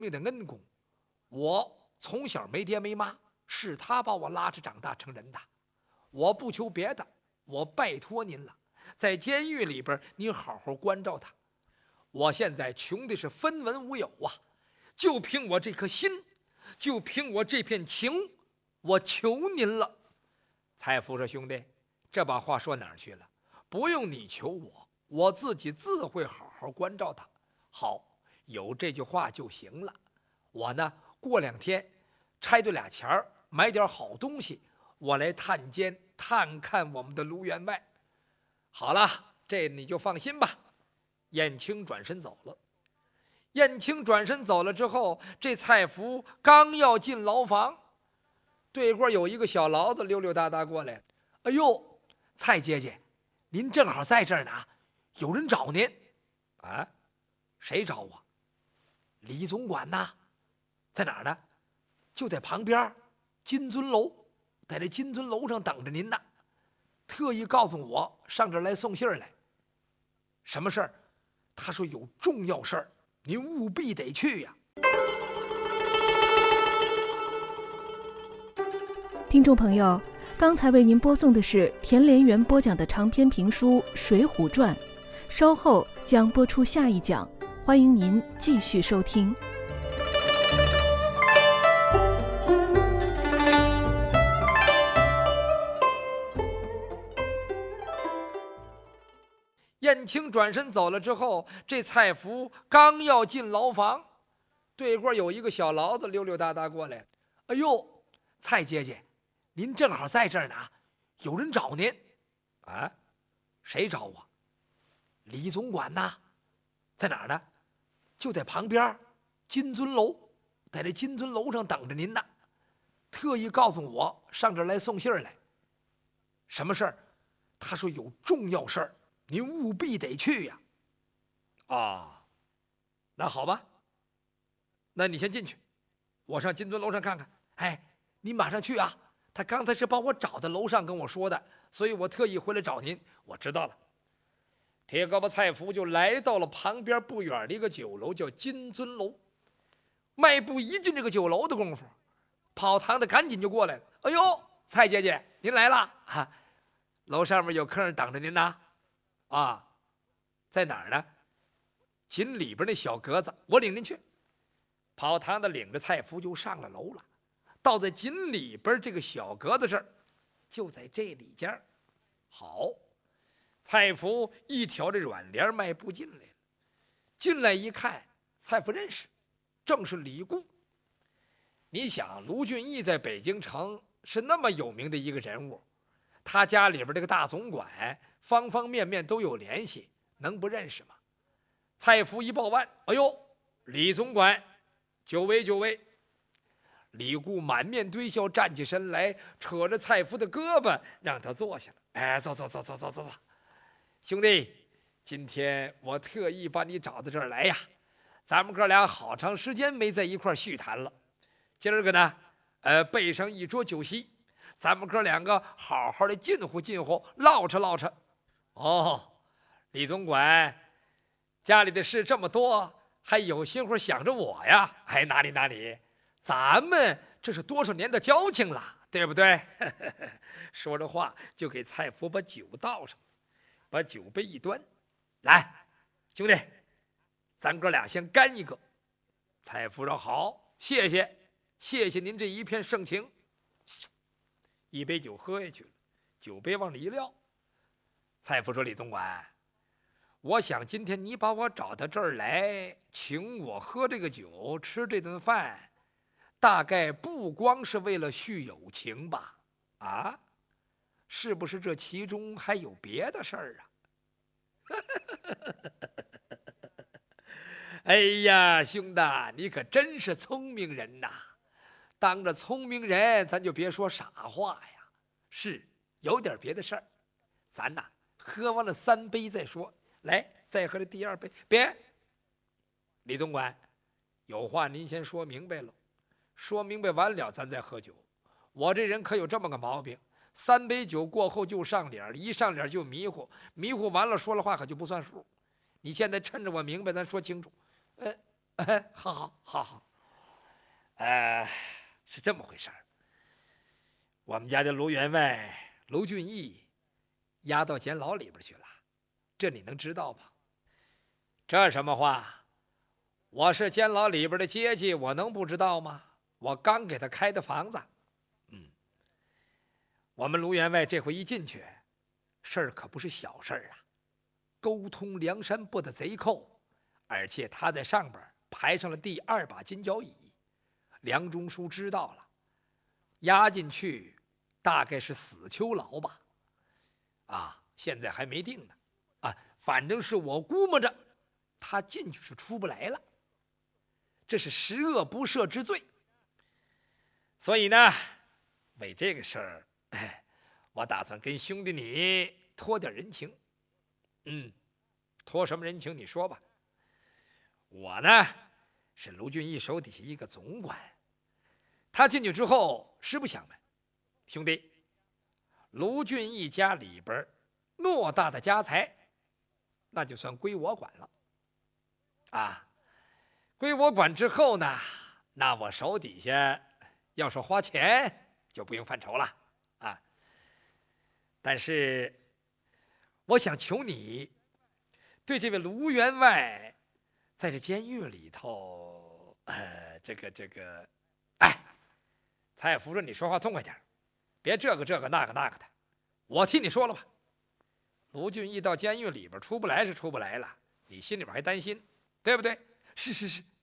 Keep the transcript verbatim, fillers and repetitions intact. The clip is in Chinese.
命的恩公，我从小没爹没妈，是他把我拉扯长大成人的。我不求别的，我拜托您了，在监狱里边您好好关照他。我现在穷的是分文无有啊，就凭我这颗心，就凭我这片情，我求您了。蔡福说：兄弟，这把话说哪儿去了？不用你求我，我自己自会好好关照他。好，有这句话就行了。我呢，过两天拆对俩钱儿，买点好东西，我来探监探看我们的卢员外。好了，这你就放心吧。燕青转身走了。燕青转身走了之后，这蔡福刚要进牢房，对过有一个小牢子溜溜达达过来。哎呦，蔡姐姐，您正好在这儿呢，有人找您。啊，谁找我？李总管呐，在哪儿呢？就在旁边金尊楼，在这金尊楼上等着您呢。特意告诉我上这儿来送信儿来。什么事儿？他说有重要事儿，您务必得去呀。 听众朋友，刚才为您播送的是田连元播讲的长篇评书《水浒传》，稍后将播出下一讲，欢迎您继续收听。 燕青转身走了之后，这蔡福刚要进牢房，对过有一个小牢子溜溜达达过来。哎呦，蔡姐姐，您正好在这儿呢，有人找您。啊，谁找我？李总管呐，在哪儿呢？就在旁边金尊楼，在这金尊楼上等着您呢。特意告诉我上这儿来送信儿来。什么事儿？他说有重要事儿，您务必得去呀。啊，那好吧，那你先进去，我上金尊楼上看看。哎，你马上去啊，他刚才是把我找在楼上跟我说的，所以我特意回来找您。我知道了。铁胳膊蔡福就来到了旁边不远的一个酒楼，叫金尊楼。迈步一进这个酒楼的功夫，跑堂的赶紧就过来了。哎呦，蔡姐姐您来了啊，楼上面有客人等着您呢。啊，在哪儿呢？紧里边那小格子，我领您去。跑堂的领着蔡福就上了楼了，到在紧里边这个小格子这儿，就在这里间。好，蔡福一挑这软帘迈步进来了。进来一看，蔡福认识，正是李固。你想，卢俊义在北京城是那么有名的一个人物，他家里边这个大总管方方面面都有联系，能不认识吗？蔡福一报案，哎呦，李总管，久违久违。李固满面堆笑，站起身来，扯着蔡福的胳膊，让他坐下了。哎，坐坐坐坐坐坐坐，兄弟，今天我特意把你找到这儿来呀。咱们哥俩好长时间没在一块叙谈了，今儿个呢，呃，备上一桌酒席，咱们哥两个好好的近乎近乎，唠扯唠扯。哦，李总管，家里的事这么多，还有心会想着我呀？哎，哪里哪里，咱们这是多少年的交情了，对不对？说着话就给蔡福把酒倒上，把酒杯一端，来，兄弟，咱哥俩先干一个。蔡福说好，谢谢，谢谢您这一片盛情。一杯酒喝下去了，酒杯往里一撂。蔡福说：“李总管，我想今天你把我找到这儿来，请我喝这个酒，吃这顿饭，大概不光是为了续友情吧？啊，是不是这其中还有别的事儿啊？”哎呀，兄弟，你可真是聪明人呐！当着聪明人，咱就别说傻话呀。是有点别的事儿，咱呐喝完了三杯再说。来，再喝这第二杯。别，李总管，有话您先说明白了，说明白完了咱再喝酒。我这人可有这么个毛病，三杯酒过后就上脸，一上脸就迷糊，迷糊完了说了话可就不算数。你现在趁着我明白，咱说清楚。呃，呃好好好好。 呃，是这么回事儿。我们家的卢员外卢俊义押到监牢里边去了，这你能知道吗？这什么话？我是监牢里边的阶级，我能不知道吗？我刚给他开的房子。嗯，我们卢员外这回一进去，事儿可不是小事儿啊，沟通梁山泊的贼寇，而且他在上边排上了第二把金交椅。梁中书知道了，押进去大概是死囚牢吧？啊，现在还没定呢。啊，反正是我估摸着，他进去是出不来了。这是十恶不赦之罪。所以呢，为这个事儿，我打算跟兄弟你托点人情。嗯，托什么人情？你说吧。我呢，是卢俊义手底下一个总管。他进去之后，实不相瞒，兄弟，卢俊义家里边偌大的家财，那就算归我管了。啊，归我管之后呢，那我手底下要是花钱，就不用犯愁了啊。但是，我想求你，对这位卢员外，在这监狱里头，呃，这个这个，哎。蔡夫人，你说话痛快点，别这个这个那个那个的。我替你说了吧，卢俊义到监狱里边出不来是出不来了，你心里边还担心，对不对？是是是，